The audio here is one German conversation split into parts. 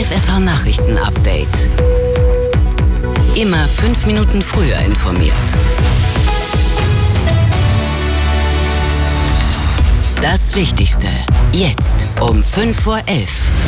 FFH Nachrichten-Update. Immer 5 Minuten früher informiert. Das Wichtigste jetzt um 5:11 Uhr.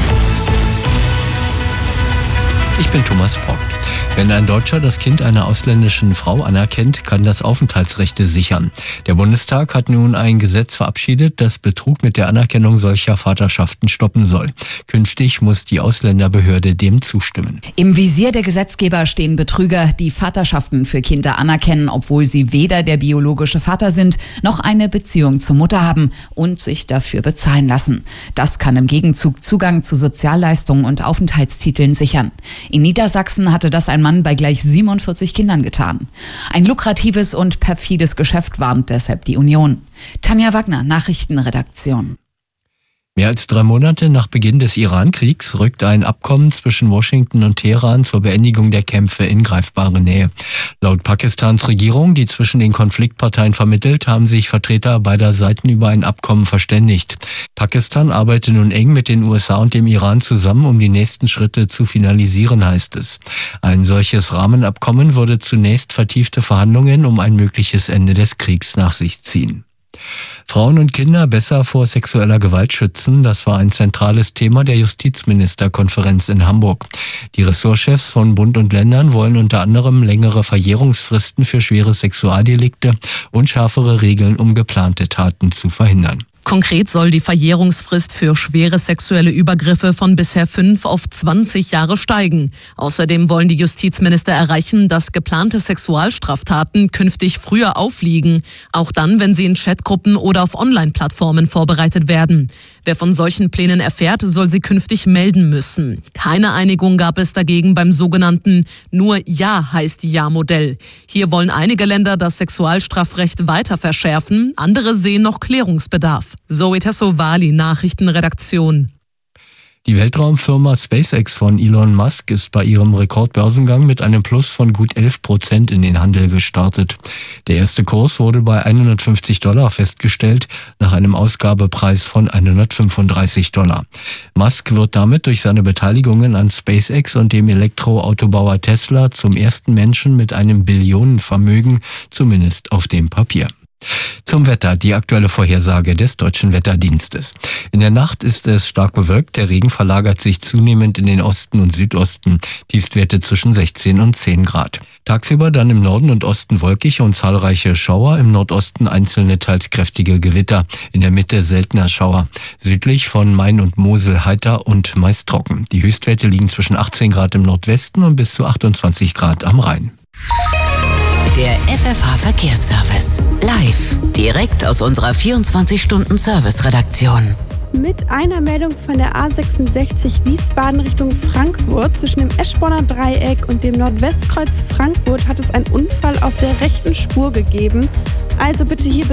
Ich bin Thomas Brock. Wenn ein Deutscher das Kind einer ausländischen Frau anerkennt, kann das Aufenthaltsrechte sichern. Der Bundestag hat nun ein Gesetz verabschiedet, das Betrug mit der Anerkennung solcher Vaterschaften stoppen soll. Künftig muss die Ausländerbehörde dem zustimmen. Im Visier der Gesetzgeber stehen Betrüger, die Vaterschaften für Kinder anerkennen, obwohl sie weder der biologische Vater sind, noch eine Beziehung zur Mutter haben und sich dafür bezahlen lassen. Das kann im Gegenzug Zugang zu Sozialleistungen und Aufenthaltstiteln sichern. In Niedersachsen hatte das ein Mann bei gleich 47 Kindern getan. Ein lukratives und perfides Geschäft, warnt deshalb die Union. Tanja Wagner, Nachrichtenredaktion. Mehr als 3 Monate nach Beginn des Iran-Kriegs rückt ein Abkommen zwischen Washington und Teheran zur Beendigung der Kämpfe in greifbare Nähe. Laut Pakistans Regierung, die zwischen den Konfliktparteien vermittelt, haben sich Vertreter beider Seiten über ein Abkommen verständigt. Pakistan arbeitet nun eng mit den USA und dem Iran zusammen, um die nächsten Schritte zu finalisieren, heißt es. Ein solches Rahmenabkommen würde zunächst vertiefte Verhandlungen um ein mögliches Ende des Kriegs nach sich ziehen. Frauen und Kinder besser vor sexueller Gewalt schützen, das war ein zentrales Thema der Justizministerkonferenz in Hamburg. Die Ressortchefs von Bund und Ländern wollen unter anderem längere Verjährungsfristen für schwere Sexualdelikte und schärfere Regeln, um geplante Taten zu verhindern. Konkret soll die Verjährungsfrist für schwere sexuelle Übergriffe von bisher 5 auf 20 Jahre steigen. Außerdem wollen die Justizminister erreichen, dass geplante Sexualstraftaten künftig früher aufliegen, auch dann, wenn sie in Chatgruppen oder auf Online-Plattformen vorbereitet werden. Wer von solchen Plänen erfährt, soll sie künftig melden müssen. Keine Einigung gab es dagegen beim sogenannten Nur Ja heißt Ja-Modell. Hier wollen einige Länder das Sexualstrafrecht weiter verschärfen, andere sehen noch Klärungsbedarf. Zoe Tassovali, Nachrichtenredaktion. Die Weltraumfirma SpaceX von Elon Musk ist bei ihrem Rekordbörsengang mit einem Plus von gut 11% in den Handel gestartet. Der erste Kurs wurde bei $150 festgestellt, nach einem Ausgabepreis von $135. Musk wird damit durch seine Beteiligungen an SpaceX und dem Elektroautobauer Tesla zum ersten Menschen mit einem Billionenvermögen, zumindest auf dem Papier. Zum Wetter, die aktuelle Vorhersage des Deutschen Wetterdienstes. In der Nacht ist es stark bewölkt, der Regen verlagert sich zunehmend in den Osten und Südosten, Tiefstwerte zwischen 16 und 10 Grad. Tagsüber dann im Norden und Osten wolkig und zahlreiche Schauer, im Nordosten einzelne teils kräftige Gewitter, in der Mitte seltener Schauer. Südlich von Main und Mosel heiter und meist trocken. Die Höchstwerte liegen zwischen 18 Grad im Nordwesten und bis zu 28 Grad am Rhein. Der FFH Verkehrsservice. Live. Direkt aus unserer 24-Stunden-Service-Redaktion. Mit einer Meldung von der A66 Wiesbaden Richtung Frankfurt. Zwischen dem Eschborner Dreieck und dem Nordwestkreuz Frankfurt hat es einen Unfall auf der rechten Spur gegeben. Also bitte hier